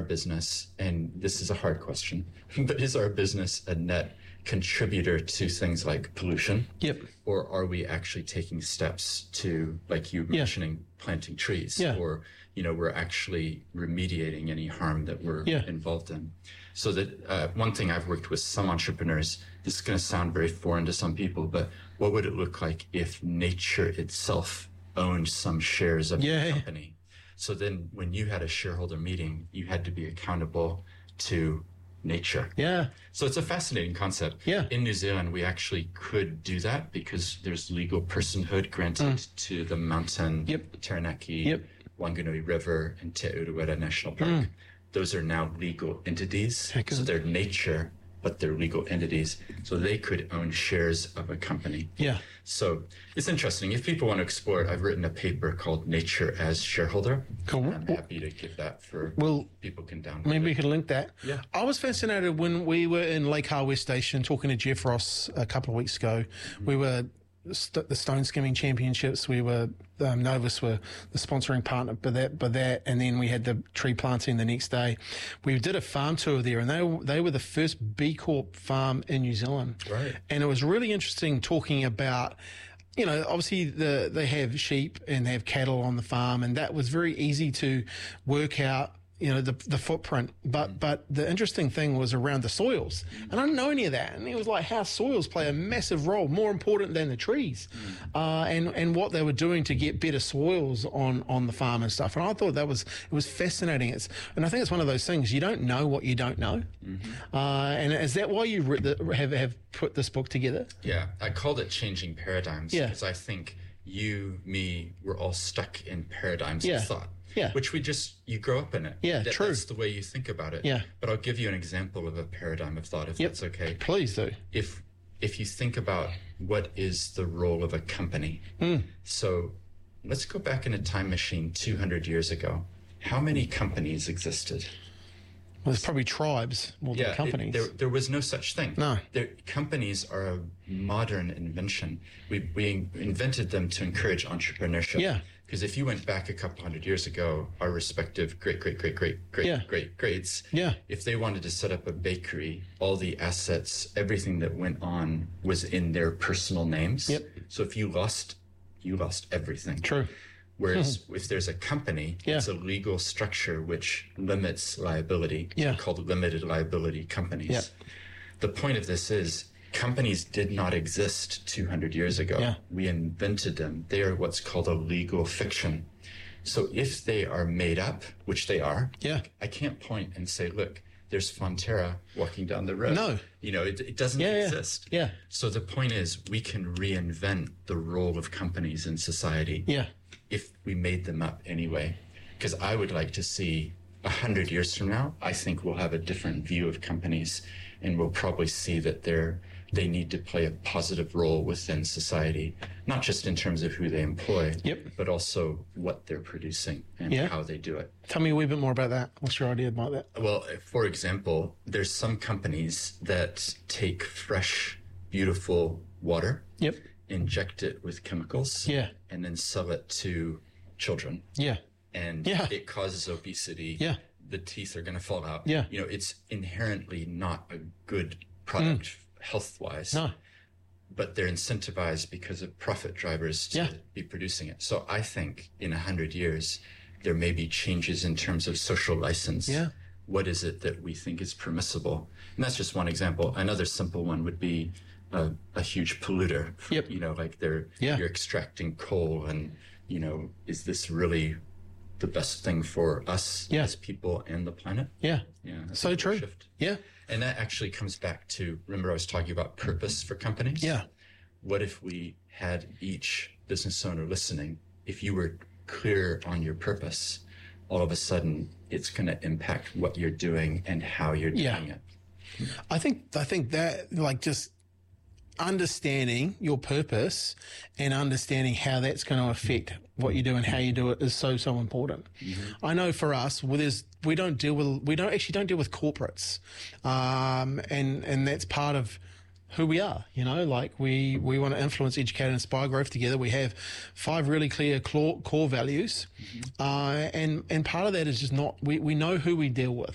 business, and this is a hard question, but is our business a net contributor to things like pollution? Yep. Or are we actually taking steps to, like you mentioning, planting trees? Yeah. Or, we're actually remediating any harm that we're involved in. So that one thing I've worked with some entrepreneurs, this is going to sound very foreign to some people, but what would it look like if nature itself owned some shares of the company? So then when you had a shareholder meeting, you had to be accountable to nature. Yeah. So it's a fascinating concept. Yeah. In New Zealand, we actually could do that because there's legal personhood granted to the mountain, Taranaki, Wanganui River, and Te Urewera National Park. Those are now legal entities. So they're nature, but they're legal entities. So they could own shares of a company. Yeah. So it's interesting. If people want to explore it, I've written a paper called Nature as Shareholder. Cool. I'm happy to give that for people can download. Maybe we could link that. Yeah. I was fascinated when we were in Lake Harwest Station talking to Jeff Ross a couple of weeks ago. We were the Stone Skimming Championships. We were Novus were the sponsoring partner for that, and then we had the tree planting the next day. We did a farm tour there, and they were the first B Corp farm in New Zealand. Right. And it was really interesting talking about, obviously they have sheep and they have cattle on the farm, and that was very easy to work out, the footprint. But the interesting thing was around the soils. And I didn't know any of that. And it was like how soils play a massive role, more important than the trees, and what they were doing to get better soils on the farm and stuff. And I thought it was fascinating. And I think it's one of those things, you don't know what you don't know. And is that why you have put this book together? Yeah, I called it Changing Paradigms because I think you, me, we're all stuck in paradigms of thought. Yeah. Which you grow up in it. Yeah, true. That's the way you think about it. Yeah. But I'll give you an example of a paradigm of thought, if that's okay. Please do. If you think about what is the role of a company. So let's go back in a time machine 200 years ago. How many companies existed? Well, there's probably tribes more than companies. There was no such thing. No. Companies are a modern invention. We invented them to encourage entrepreneurship. Yeah. Because if you went back a couple hundred years ago, our respective great greats, if they wanted to set up a bakery, all the assets, everything that went on was in their personal names. Yep. So if you lost everything. True. Whereas if there's a company, it's a legal structure which limits liability. Yeah. Called limited liability companies. Yeah. The point of this is companies did not exist 200 years ago. Yeah. We invented them. They are what's called a legal fiction. So if they are made up, which they are, I can't point and say, look, there's Fonterra walking down the road. No. It doesn't exist. Yeah. So the point is we can reinvent the role of companies in society. Yeah. If we made them up anyway. Because I would like to see 100 years from now, I think we'll have a different view of companies, and we'll probably see that they need to play a positive role within society, not just in terms of who they employ, but also what they're producing and how they do it. Tell me a wee bit more about that. What's your idea about that? Well, for example, there's some companies that take fresh, beautiful water, inject it with chemicals, and then sell it to children. Yeah. And it causes obesity. Yeah. The teeth are going to fall out. Yeah. It's inherently not a good product health-wise. No. But they're incentivized because of profit drivers to be producing it. So I think in 100 years, there may be changes in terms of social license. Yeah. What is it that we think is permissible? And that's just one example. Another simple one would be a huge polluter. Yep. Like you're extracting coal and, is this really the best thing for us as people and the planet? Yeah. Yeah. So true. Shift. Yeah. And that actually comes back to, remember I was talking about purpose for companies? Yeah. What if we had each business owner listening, if you were clear on your purpose, all of a sudden it's going to impact what you're doing and how you're doing it. I think that just understanding your purpose and understanding how that's going to affect what you do and how you do it is so important. I know for us, we don't actually deal with corporates, and that's part of who we are. We want to influence, educate, and inspire growth together. We have 5 really clear core values, and part of that is just we know who we deal with.